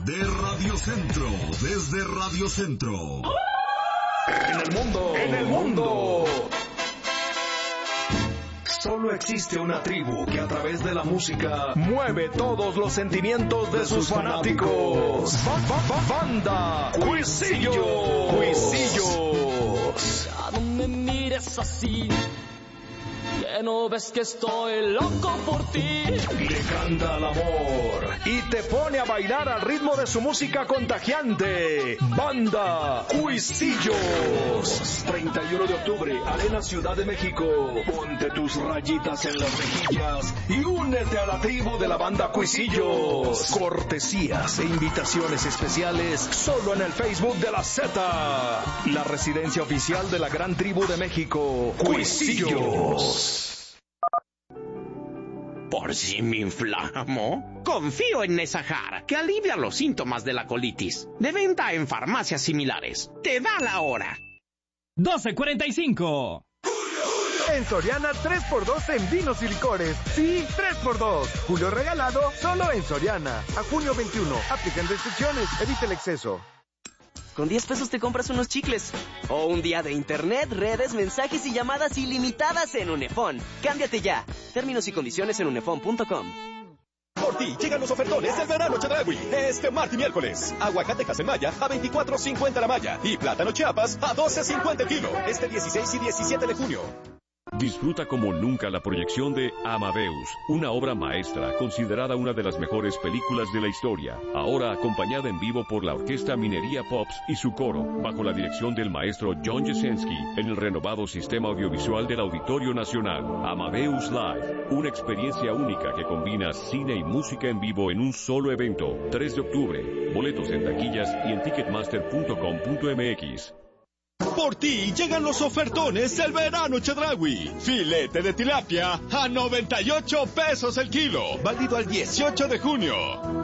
de Radio Centro, desde Radio Centro. En el mundo. Solo existe una tribu que a través de la música mueve todos los sentimientos de sus fanáticos. Banda Cuisillos. No me mires así, que no ves que estoy loco por ti. Le canta al amor y te pone a bailar al ritmo de su música contagiante. Banda Cuisillos. 31 de octubre, Arena Ciudad de México. Ponte tus rayitas en las mejillas y únete a la tribu de la Banda Cuisillos. Cortesías e invitaciones especiales solo en el Facebook de la Z, la residencia oficial de la gran tribu de México, Cuisillos. ¿Por si me inflamo? Confío en Nesajar, que alivia los síntomas de la colitis. De venta en farmacias similares. Te da la hora. 12:45. En Soriana 3x2 en vinos y licores. Sí, 3x2. Julio regalado solo en Soriana. A junio 21. Aplican restricciones. Evita el exceso. Con 10 pesos te compras unos chicles. O un día de internet, redes, mensajes y llamadas ilimitadas en Unefón. Cámbiate ya. Términos y condiciones en unefón.com. Por ti llegan los ofertones del verano Chedraui. Este martes y miércoles. Aguacate Casemaya a 24.50 la malla. Y plátano Chiapas a 12.50 el kilo. Este 16 y 17 de junio. Disfruta como nunca la proyección de Amadeus, una obra maestra considerada una de las mejores películas de la historia, ahora acompañada en vivo por la Orquesta Minería Pops y su coro, bajo la dirección del maestro John Jesensky, en el renovado sistema audiovisual del Auditorio Nacional. Amadeus Live, una experiencia única que combina cine y música en vivo en un solo evento. 3 de octubre, boletos en taquillas y en ticketmaster.com.mx. Por ti llegan los ofertones del verano Chedraui. Filete de tilapia a 98 pesos el kilo. Válido al 18 de junio.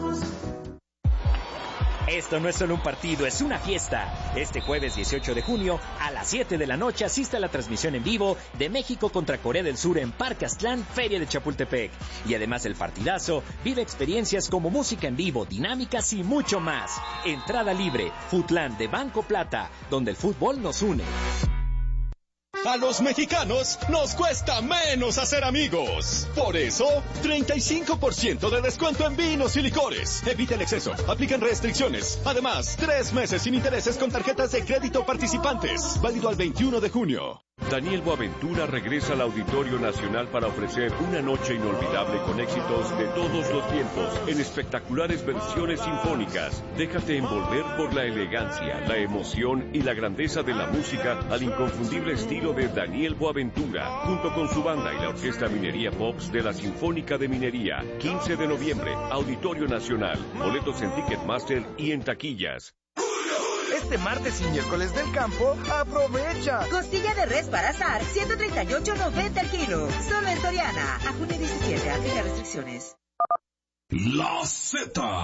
Esto no es solo un partido, es una fiesta. Este jueves 18 de junio, a las 7 de la noche, asiste a la transmisión en vivo de México contra Corea del Sur en Parque Aztlán, Feria de Chapultepec. Y además del partidazo, vive experiencias como música en vivo, dinámicas y mucho más. Entrada libre, Futlán de Banco Plata, donde el fútbol nos une. A los mexicanos nos cuesta menos hacer amigos. Por eso, 35% de descuento en vinos y licores. Evita el exceso. Aplican restricciones. Además, 3 meses sin intereses con tarjetas de crédito participantes. Válido al 21 de junio. Daniel Boaventura regresa al Auditorio Nacional para ofrecer una noche inolvidable con éxitos de todos los tiempos, en espectaculares versiones sinfónicas. Déjate envolver por la elegancia, la emoción y la grandeza de la música al inconfundible estilo de Daniel Boaventura, junto con su banda y la Orquesta Minería Pops de la Sinfónica de Minería. 15 de noviembre, Auditorio Nacional. Boletos en Ticketmaster y en taquillas. Este martes y miércoles del campo, aprovecha. Costilla de res para asar, 138.90 el kilo. Solo en Soriana. A junio 17, aplica restricciones. La Z.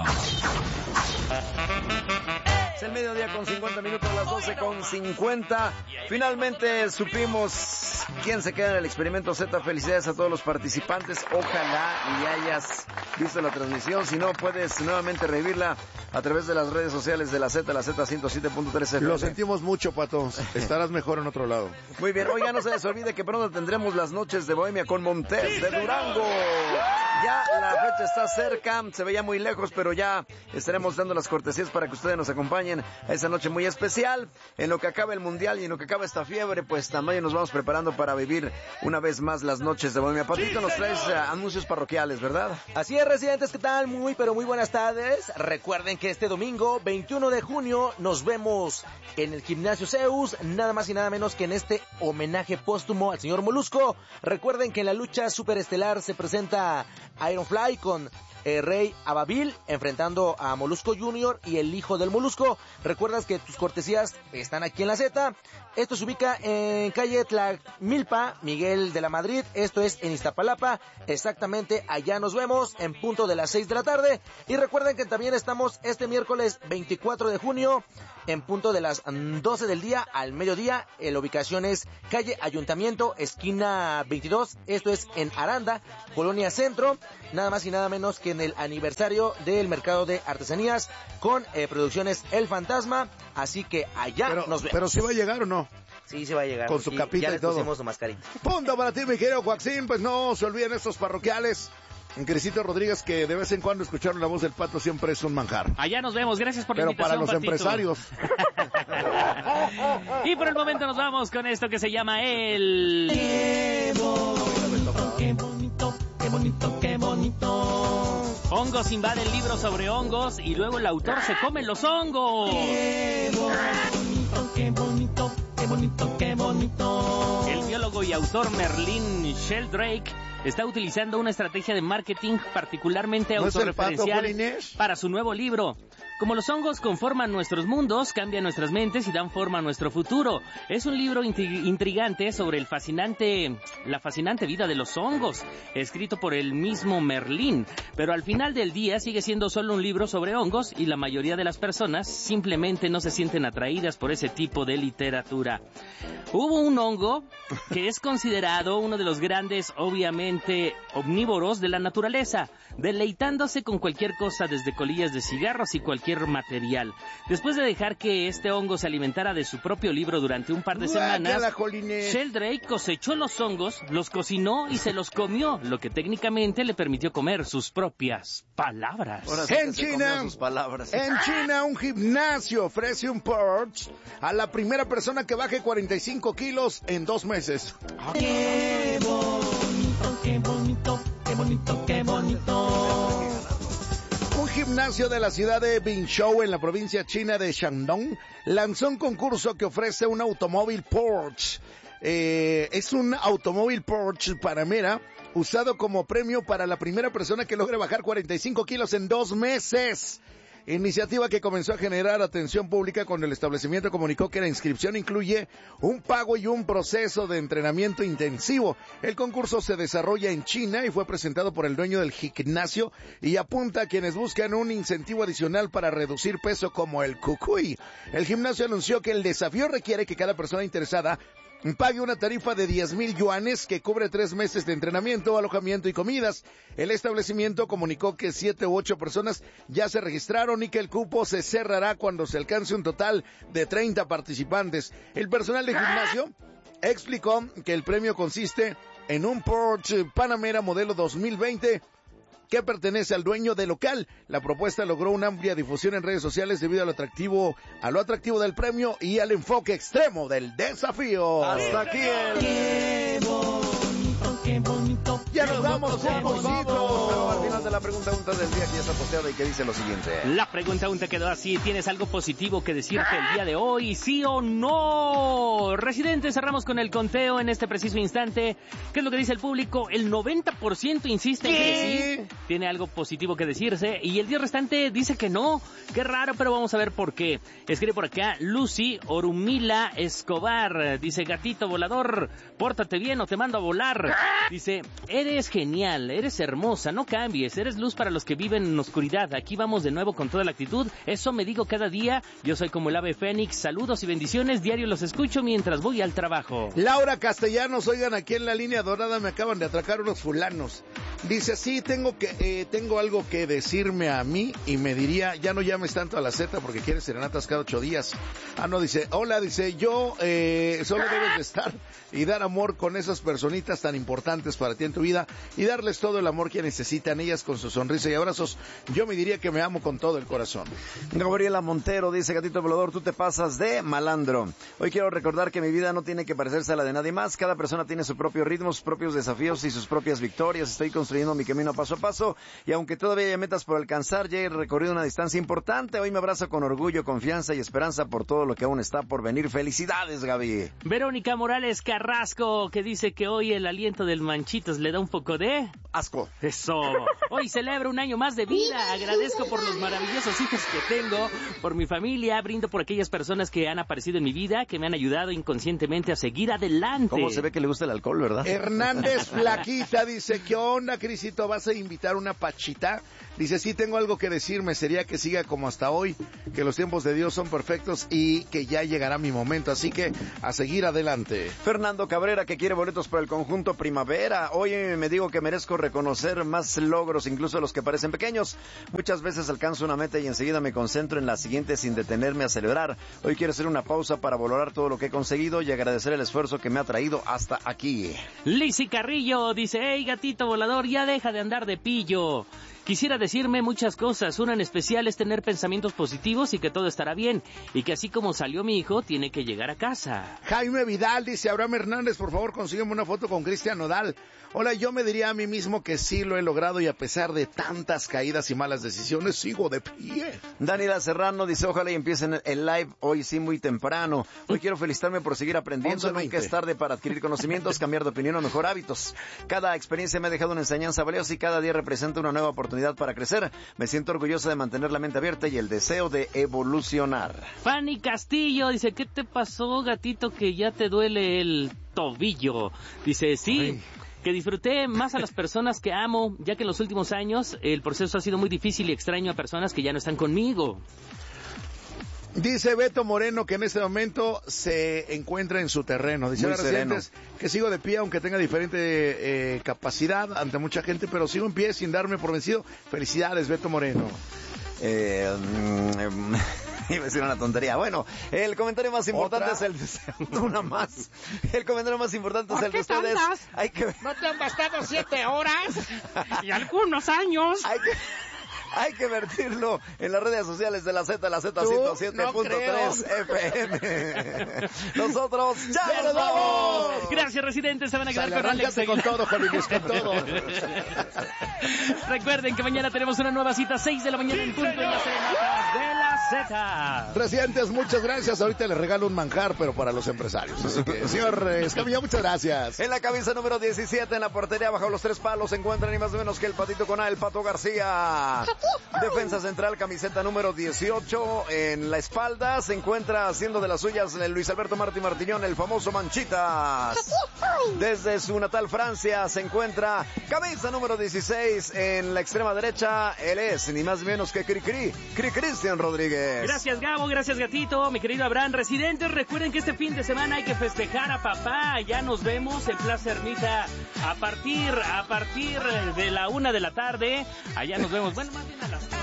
Es el mediodía con 50 minutos, las 12:50. Finalmente supimos quién se queda en el experimento Z. Felicidades a todos los participantes. Ojalá y hayas visto la transmisión. Si no, puedes nuevamente revivirla a través de las redes sociales de la Z 107.3 FM. Lo sentimos mucho, Pato. Estarás mejor en otro lado. Muy bien. Oiga, no se les olvide que pronto tendremos las noches de Bohemia con Montés de Durango. Ya la fecha está cerca, se veía muy lejos, pero ya estaremos dando las cortesías para que ustedes nos acompañen a esa noche muy especial. En lo que acaba el Mundial y en lo que acaba esta fiebre, pues también nos vamos preparando para vivir una vez más las noches de Bohemia. Patito, nos traes anuncios parroquiales, ¿verdad? Así es, residentes, ¿qué tal? Muy, pero muy buenas tardes. Recuerden que este domingo, 21 de junio, nos vemos en el Gimnasio Zeus, nada más y nada menos que en este homenaje póstumo al señor Molusco. Recuerden que en la lucha superestelar se presenta Ironfly con Rey Ababil enfrentando a Molusco Jr. y el hijo del Molusco. Recuerdas que tus cortesías están aquí en la Z. Esto se ubica en calle Tlaxmilpa, Miguel de la Madrid. Esto es en Iztapalapa. Exactamente, allá nos vemos en punto de las 6 de la tarde. Y recuerden que también estamos este miércoles 24 de junio en punto de las 12 del día al mediodía. La ubicación es calle Ayuntamiento, esquina 22. Esto es en Aranda, Colonia Centro. Nada más y nada menos que en el aniversario del mercado de artesanías con Producciones El Fantasma, así que allá nos vemos. ¿Pero sí va a llegar o no? Sí, se va a llegar. Con su capita y todo. Ya le pusimos su mascarita. Punto para ti, mi querido Joaquín. Pues no se olviden estos parroquiales. Crisito Rodríguez, que de vez en cuando escucharon la voz del Pato, siempre es un manjar. Allá nos vemos, gracias por la invitación, para los Patito. empresarios. Y por el momento nos vamos con esto que se llama el... Qué bonito, qué bonito, qué bonito, qué bonito. Hongos invade el libro sobre hongos y luego el autor se come los hongos. Qué bonito, qué bonito, qué bonito, qué bonito. El biólogo y autor Merlin Sheldrake está utilizando una estrategia de marketing particularmente autorreferencial para su nuevo libro. Como los hongos conforman nuestros mundos, cambian nuestras mentes y dan forma a nuestro futuro. Es un libro intrigante sobre la fascinante vida de los hongos, escrito por el mismo Merlín. Pero al final del día sigue siendo solo un libro sobre hongos y la mayoría de las personas simplemente no se sienten atraídas por ese tipo de literatura. Hubo un hongo que es considerado uno de los grandes, obviamente, omnívoros de la naturaleza, deleitándose con cualquier cosa desde colillas de cigarros y cualquier material. Después de dejar que este hongo se alimentara de su propio libro durante un par de semanas, Sheldrake cosechó los hongos, los cocinó y se los comió, lo que técnicamente le permitió comer sus propias palabras. En China, un gimnasio ofrece un purge a la primera persona que baje 45 kilos en 2 meses. Qué bonito, qué bonito, qué bonito, qué bonito. Un gimnasio de la ciudad de Binzhou, en la provincia china de Shandong, lanzó un concurso que ofrece un automóvil Porsche. Es un automóvil Porsche Panamera usado como premio para la primera persona que logre bajar 45 kilos en 2 meses. Iniciativa que comenzó a generar atención pública cuando el establecimiento comunicó que la inscripción incluye un pago y un proceso de entrenamiento intensivo. El concurso se desarrolla en China y fue presentado por el dueño del gimnasio y apunta a quienes buscan un incentivo adicional para reducir peso como el cucuy. El gimnasio anunció que el desafío requiere que cada persona interesada pague una tarifa de 10,000 yuanes que cubre 3 meses de entrenamiento, alojamiento y comidas. El establecimiento comunicó que 7 u 8 personas ya se registraron y que el cupo se cerrará cuando se alcance un total de 30 participantes. El personal del gimnasio explicó que el premio consiste en un Porsche Panamera modelo 2020 que pertenece al dueño del local. La propuesta logró una amplia difusión en redes sociales debido a lo atractivo del premio y al enfoque extremo del desafío. Hasta aquí Qué bonito, qué bonito. Ya nos vamos, Pero al final de la pregunta del día que ya está posteada y que dice lo siguiente. La pregunta quedó así: ¿tienes algo positivo que decirte el día de hoy? ¿Sí o no? Residentes, cerramos con el conteo en este preciso instante. ¿Qué es lo que dice el público? El 90% insiste en que sí, tiene algo positivo que decirse, y el 10 restante dice que no. Qué raro, pero vamos a ver por qué. Escribe por acá Lucy Orumila Escobar. Dice: gatito volador, pórtate bien o te mando a volar. Dice: eres genial, eres hermosa, no cambies, eres luz para los que viven en oscuridad. Aquí vamos de nuevo con toda la actitud. Eso me digo cada día. Yo soy como el ave fénix. Saludos y bendiciones. Diario los escucho mientras voy al trabajo. Laura Castellanos, oigan, aquí en la línea dorada me acaban de atracar unos fulanos. Dice: sí, tengo algo que decirme a mí, y me diría, ya no llames tanto a la Z porque quieres serenatas cada 8 días. Ah, no, dice: hola, dice, yo solo debes de estar y dar amor con esas personitas tan importantes para ti en tu vida y darles todo el amor que necesitan ellas con su sonrisa y abrazos. Yo me diría que me amo con todo el corazón. Gabriela Montero dice: gatito volador, tú te pasas de malandro. Hoy quiero recordar que mi vida no tiene que parecerse a la de nadie más. Cada persona tiene su propio ritmo, sus propios desafíos y sus propias victorias. Estoy construyendo mi camino paso a paso y aunque todavía hay metas por alcanzar, ya he recorrido una distancia importante. Hoy me abrazo con orgullo, confianza y esperanza por todo lo que aún está por venir. Felicidades, Gaby. Verónica Morales Carrasco, que dice que hoy el aliento del Manchitos le da un poco de asco. Eso. Hoy celebro un año más de vida. Agradezco por los maravillosos hijos que tengo, por mi familia. Brindo por aquellas personas que han aparecido en mi vida, que me han ayudado inconscientemente a seguir adelante. ¿Cómo se ve que le gusta el alcohol, verdad? Hernández Flaquita dice: ¿qué onda, Crisito? ¿Vas a invitar una pachita? Dice, sí, tengo algo que decirme, sería que siga como hasta hoy, que los tiempos de Dios son perfectos y que ya llegará mi momento, así que a seguir adelante. Fernando Cabrera, que quiere boletos para el conjunto Primavera. Hoy me digo que merezco reconocer más logros, incluso los que parecen pequeños. Muchas veces alcanzo una meta y enseguida me concentro en la siguiente sin detenerme a celebrar. Hoy quiero hacer una pausa para valorar todo lo que he conseguido y agradecer el esfuerzo que me ha traído hasta aquí. Lizzy Carrillo dice, hey gatito volador, ya deja de andar de pillo. Quisiera decirme muchas cosas, una en especial es tener pensamientos positivos y que todo estará bien, y que así como salió mi hijo, tiene que llegar a casa. Jaime Vidal dice, Abraham Hernández, por favor consígueme una foto con Cristian Nodal. Hola, yo me diría a mí mismo que sí lo he logrado y a pesar de tantas caídas y malas decisiones, sigo de pie. Daniela Serrano dice, ojalá y empiecen el live hoy sí muy temprano. Hoy quiero felicitarme por seguir aprendiendo, nunca es tarde para adquirir conocimientos, cambiar de opinión o mejorar hábitos. Cada experiencia me ha dejado una enseñanza valiosa y cada día representa una nueva oportunidad para crecer. Me siento orgullosa de mantener la mente abierta y el deseo de evolucionar. Fanny Castillo dice, ¿qué te pasó, gatito, que ya te duele el tobillo? Dice, sí. Ay. Que disfruté más a las personas que amo, ya que en los últimos años el proceso ha sido muy difícil y extraño a personas que ya no están conmigo. Dice Beto Moreno que en este momento se encuentra en su terreno. Dice, residentes, que sigo de pie aunque tenga diferente capacidad ante mucha gente, pero sigo en pie sin darme por vencido. Felicidades, Beto Moreno. Iba a decir una tontería. Bueno, el comentario más importante es el de una más. El comentario más importante es el de ustedes. ¿No te han bastado 7 horas? Y algunos años. Hay que vertirlo en las redes sociales de la Z 107.3 FM. Nosotros ya nos vamos. Gracias, residentes. Se van a quedar con Alex. Con todo, Jolines, con todo. Recuerden que mañana tenemos una nueva cita, 6 de la mañana en punto en las serenatas de la Z. Residentes, muchas gracias. Ahorita les regalo un manjar, pero para los empresarios. Así que, señor Escamilla, muchas gracias. En la camisa número 17, en la portería, bajo los 3 palos, se encuentra ni más ni menos que el Patito con A, el Pato García. Defensa central, camiseta número 18. En la espalda se encuentra haciendo de las suyas el Luis Alberto Martí Martiñón, el famoso Manchitas. Desde su natal Francia se encuentra camisa número 16. En la extrema derecha, él es ni más ni menos que Cristian Rodríguez. Gracias, Gabo, gracias, gatito, mi querido Abraham. Residentes, recuerden que este fin de semana hay que festejar a papá. Ya nos vemos en Plaza Ermita a partir de la 1 de la tarde. Allá nos vemos, bueno, más bien a las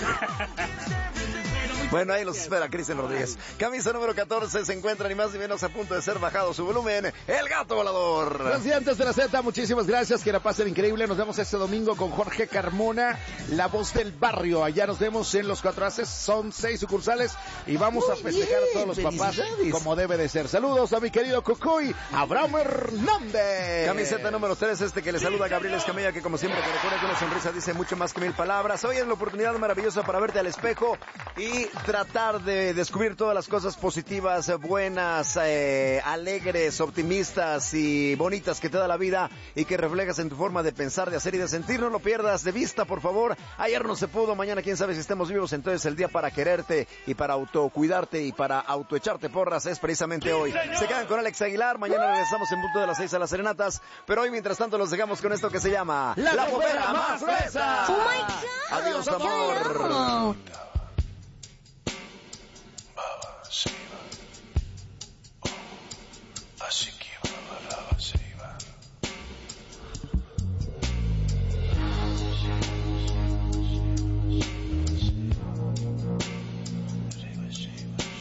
Bueno, ahí los espera Cristian Rodríguez. Camisa número 14 se encuentra ni más ni menos a punto de ser bajado su volumen, el Gato Volador. Residentes de la Z, muchísimas gracias, que la pasen increíble. Nos vemos este domingo con Jorge Carmona, la voz del barrio. Allá nos vemos en Los Cuatro Haces, son 6 sucursales y vamos a festejar a todos los papás como debe de ser. Saludos a mi querido Cucuy, Abraham Hernández. Camiseta número 3, que le saluda a Gabriel Escamilla, que como siempre te recuerda que una sonrisa dice mucho más que 1000 palabras. Hoy es la oportunidad maravillosa para verte al espejo y tratar de descubrir todas las cosas positivas, buenas, alegres, optimistas y bonitas que te da la vida y que reflejas en tu forma de pensar, de hacer y de sentir. No lo pierdas de vista, por favor. Ayer no se pudo, mañana quién sabe si estemos vivos. Entonces el día para quererte y para autocuidarte y para autoecharte porras es precisamente hoy. Se quedan con Alex Aguilar. Mañana regresamos en punto de las 6 a las serenatas. Pero hoy, mientras tanto, los dejamos con esto que se llama La Popera Más Fresa. Adiós, amor.